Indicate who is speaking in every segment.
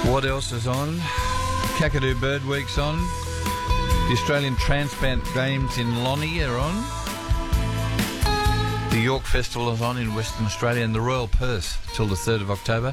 Speaker 1: What else is on? Kakadu Bird Week's on. The Australian Transplant Games in Lonnie are on. The York Festival is on in Western Australia, and the Royal Perth till the 3rd of October.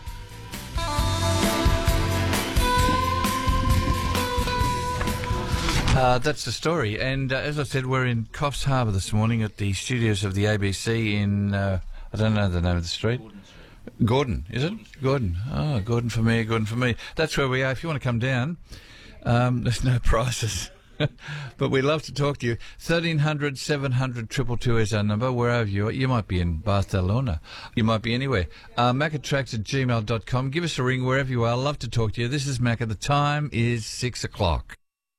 Speaker 1: That's the story. And as I said, we're in Coffs Harbour this morning at the studios of the ABC in, I don't know the name of the street. Gordon, is it? Gordon. Oh, Gordon for me, Gordon for me. That's where we are. If you want to come down, there's no prices. But we'd love to talk to you. 1300 700 222 is our number. Wherever you are. You might be in Barcelona. You might be anywhere. macatracks@gmail.com. Give us a ring wherever you are. Love to talk to you. This is Mac. The time is 6 o'clock.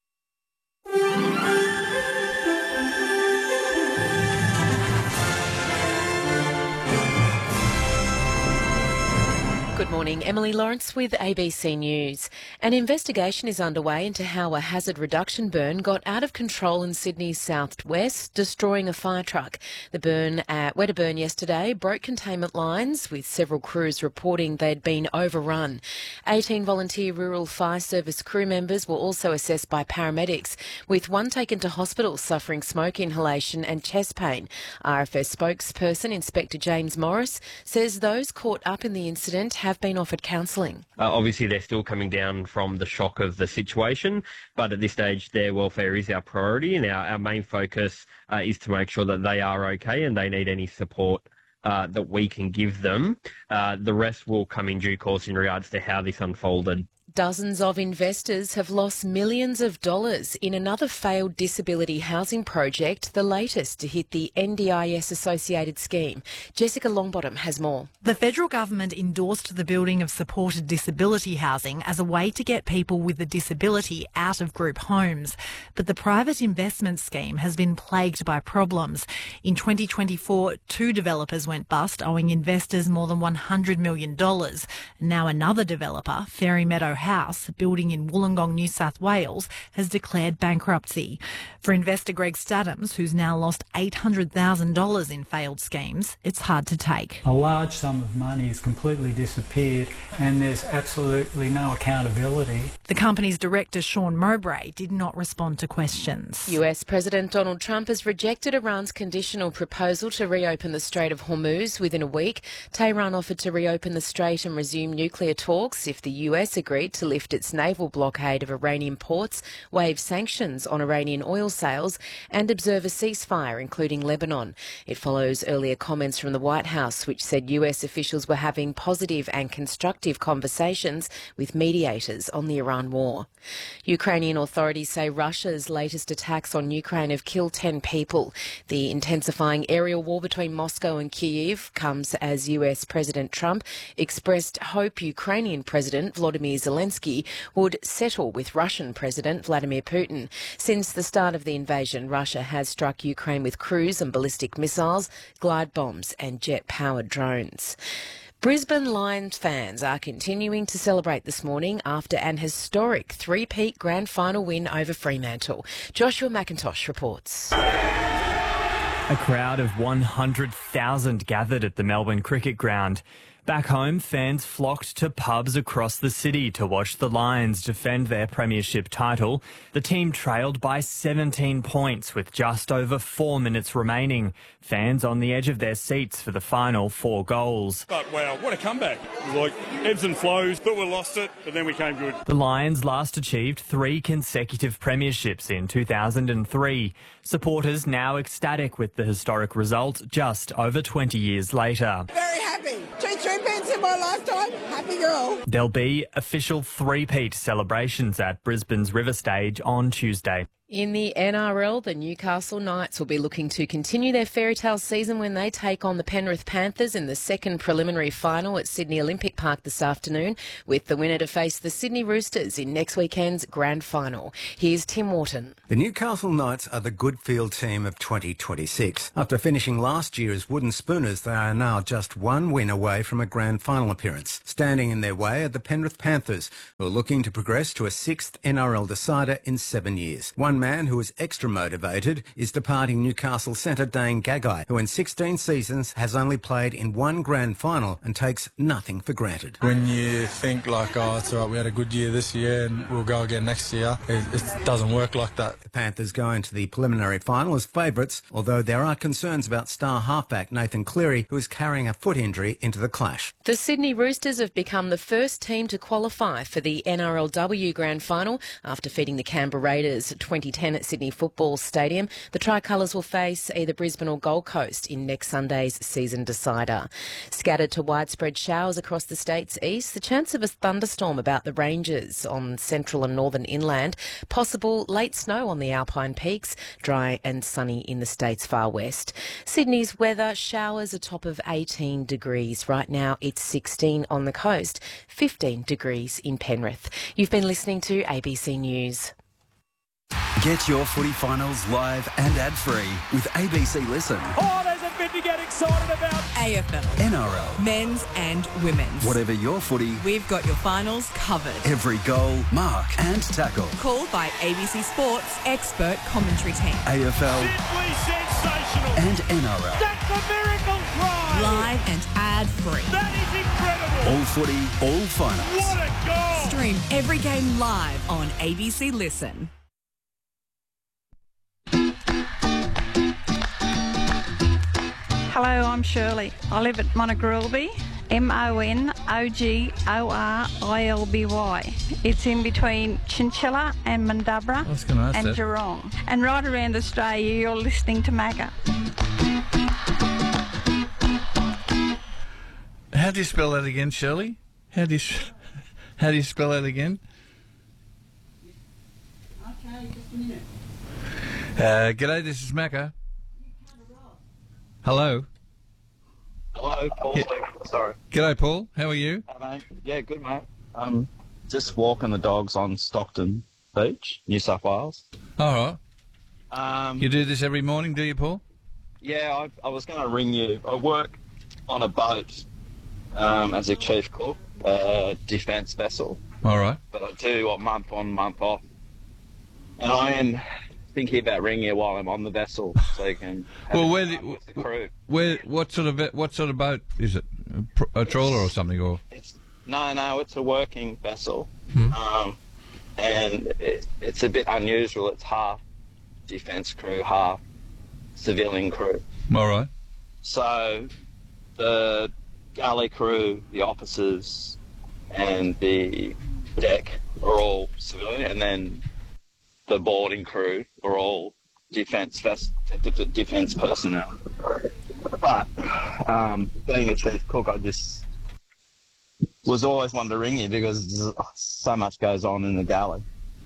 Speaker 2: Good morning, Emily Lawrence with ABC News. An investigation is underway into how a hazard reduction burn got out of control in Sydney's southwest, destroying a fire truck. The burn at Wedderburn yesterday broke containment lines, with several crews reporting they'd been overrun. 18 volunteer rural fire service crew members were also assessed by paramedics, with one taken to hospital suffering smoke inhalation and chest pain. RFS spokesperson Inspector James Morris says those caught up in the incident have been offered counselling.
Speaker 3: Obviously, they're still coming down from the shock of the situation, but at this stage, their welfare is our priority, and our main focus is to make sure that they are okay and they need any support that we can give them. The rest will come in due course in regards to how this unfolded.
Speaker 2: Dozens of investors have lost millions of dollars in another failed disability housing project, the latest to hit the NDIS-associated scheme. Jessica Longbottom has more.
Speaker 4: The federal government endorsed the building of supported disability housing as a way to get people with a disability out of group homes. But the private investment scheme has been plagued by problems. In 2024, 2 developers went bust, owing investors more than $100 million. Now another developer, Fairy Meadow House, building in Wollongong, New South Wales, has declared bankruptcy. For investor Greg Stadhams, who's now lost $800,000 in failed schemes, it's hard to take.
Speaker 5: A large sum of money has completely disappeared and there's absolutely no accountability.
Speaker 4: The company's director, Sean Mowbray, did not respond to questions.
Speaker 2: US President Donald Trump has rejected Iran's conditional proposal to reopen the Strait of Hormuz within a week. Tehran offered to reopen the strait and resume nuclear talks if the US agreed to lift its naval blockade of Iranian ports, waive sanctions on Iranian oil sales and observe a ceasefire, including Lebanon. It follows earlier comments from the White House, which said US officials were having positive and constructive conversations with mediators on the Iran war. Ukrainian authorities say Russia's latest attacks on Ukraine have killed 10 people. The intensifying aerial war between Moscow and Kyiv comes as US President Trump expressed hope Ukrainian President Volodymyr Zelensky would settle with Russian President Vladimir Putin. Since the start of the invasion, Russia has struck Ukraine with cruise and ballistic missiles, glide bombs and jet-powered drones. Brisbane Lions fans are continuing to celebrate this morning after an historic three-peat grand final win over Fremantle. Joshua McIntosh reports.
Speaker 6: A crowd of 100,000 gathered at the Melbourne Cricket Ground. Back home, fans flocked to pubs across the city to watch the Lions defend their premiership title. The team trailed by 17 points with just over 4 minutes remaining. Fans on the edge of their seats for the final 4 goals.
Speaker 7: But wow, what a comeback. It was like ebbs and flows, but we lost it, but then we came good.
Speaker 6: The Lions last achieved 3 consecutive premierships in 2003. Supporters now ecstatic with the historic result just over 20 years later.
Speaker 8: Very happy. 2 3-peats in my lifetime. Happy girl.
Speaker 6: There'll be official three-peat celebrations at Brisbane's River Stage on Tuesday.
Speaker 2: In the NRL, the Newcastle Knights will be looking to continue their fairytale season when they take on the Penrith Panthers in the second preliminary final at Sydney Olympic Park this afternoon, with the winner to face the Sydney Roosters in next weekend's grand final. Here's Tim Wharton.
Speaker 9: The Newcastle Knights are the Goodfield team of 2026. After finishing last year as Wooden Spooners, they are now just 1 win away from a grand final appearance. Standing in their way are the Penrith Panthers, who are looking to progress to a 6th NRL decider in 7 years. One one man who is extra motivated is departing Newcastle centre Dane Gagai, who in 16 seasons has only played in one grand final and takes nothing for granted.
Speaker 10: When you think like, oh, it's all right, we had a good year this year and we'll go again next year, it doesn't work like that.
Speaker 9: The Panthers go into the preliminary final as favourites, although there are concerns about star halfback Nathan Cleary, who is carrying a foot injury into the clash.
Speaker 2: The Sydney Roosters have become the first team to qualify for the NRLW Grand Final after defeating the Canberra Raiders 2010 at Sydney Football Stadium. The Tricolours will face either Brisbane or Gold Coast in next Sunday's season decider. Scattered to widespread showers across the state's east, the chance of a thunderstorm about the ranges on central and northern inland, possible late snow on the Alpine peaks, dry and sunny in the state's far west. Sydney's weather, showers a top of 18 degrees. Right now it's 16 on the coast, 15 degrees in Penrith. You've been listening to ABC News.
Speaker 11: Get your footy finals live and ad-free with ABC Listen.
Speaker 12: Oh, there's a bit to get excited about.
Speaker 13: AFL,
Speaker 11: NRL,
Speaker 13: men's and women's.
Speaker 11: Whatever your footy,
Speaker 13: we've got your finals covered.
Speaker 11: Every goal, mark and tackle.
Speaker 13: Called by ABC Sports expert commentary team.
Speaker 11: AFL.
Speaker 12: Simply sensational.
Speaker 11: And NRL.
Speaker 12: That's a miracle try.
Speaker 13: Live and ad-free.
Speaker 12: That is incredible.
Speaker 11: All footy, all finals.
Speaker 12: What a goal.
Speaker 13: Stream every game live on ABC Listen.
Speaker 14: Hello, I'm Shirley. I live at Monogrilby, Monogrilby. It's in between Chinchilla and Mandubra and Geelong. And right around Australia, you're listening to MAGA.
Speaker 1: How do you spell that again, Shirley? How do you spell that again?
Speaker 14: Okay, just a minute.
Speaker 1: G'day, this is Macca. Hello.
Speaker 15: Hello, Paul. Yeah. Sorry.
Speaker 1: G'day, Paul. How are you?
Speaker 15: Mate. Yeah, good, mate. Just walking the dogs on Stockton Beach, New South Wales.
Speaker 1: All right. You do this every morning, do you, Paul?
Speaker 15: Yeah, I was going to ring you. I work on a boat as a chief cook, defence vessel.
Speaker 1: All right.
Speaker 15: But I do a month on, month off. And I am thinking about ringing you while I'm on the vessel, so you can have with the crew.
Speaker 1: What sort of boat is it? A trawler or something, or?
Speaker 15: No, it's a working vessel, and it's a bit unusual. It's half defence crew, half civilian crew.
Speaker 1: All right.
Speaker 15: So the galley crew, the officers, and the deck are all civilian, and then the boarding crew are all defence personnel. But being a chief cook, I just was always wanting to ring you because so much goes on in the galley.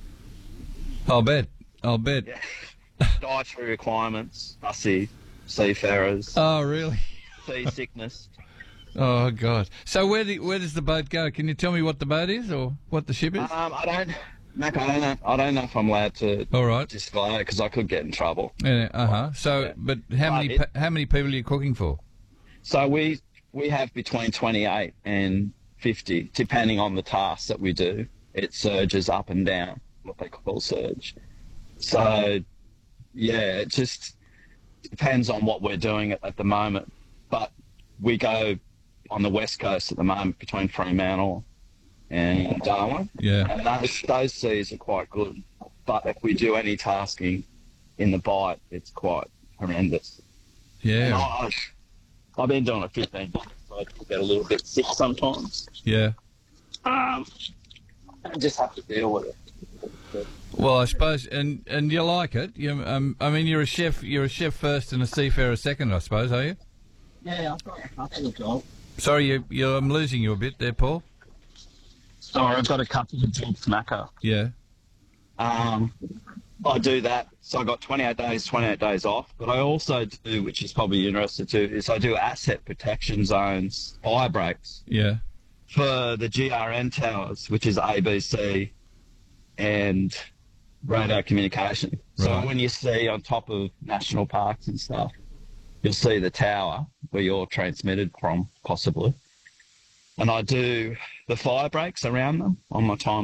Speaker 1: I'll bet.
Speaker 15: Yeah. Dietary requirements, fussy seafarers.
Speaker 1: Oh, really?
Speaker 15: Sea sickness.
Speaker 1: Oh, God. So where does the boat go? Can you tell me what the boat is or what the ship is?
Speaker 15: I don't know if I'm allowed to disclose it because I could get in trouble.
Speaker 1: Yeah, So, yeah. But how many people are you cooking for?
Speaker 15: So we have between 28 and 50, depending on the tasks that we do. It surges up and down, what they call surge. So, yeah, it just depends on what we're doing at the moment. But we go on the west coast at the moment between Fremantle and Darwin.
Speaker 1: Yeah.
Speaker 15: And those seas are quite good. But if we do any tasking in the Bight, it's quite horrendous.
Speaker 1: Yeah.
Speaker 15: I've been doing it 15 months, so I get a little bit sick sometimes.
Speaker 1: Yeah.
Speaker 15: I just have to deal with it.
Speaker 1: Well, I suppose, and you like it. I mean, you're a chef first and a seafarer second, I suppose, are you?
Speaker 15: Yeah, I've got a couple of jobs.
Speaker 1: Sorry, I'm losing you a bit there, Paul.
Speaker 15: Sorry, I've got a couple of jobs, Macca.
Speaker 1: Yeah.
Speaker 15: I do that. So I got 28 days off. But I also do, which is probably interesting too, is I do asset protection zones, fire breaks.
Speaker 1: Yeah.
Speaker 15: For the GRN towers, which is ABC and radar communication.
Speaker 1: Right.
Speaker 15: So when you see on top of national parks and stuff, you'll see the tower where you're transmitted from, possibly. And I do the fire breaks around them on my time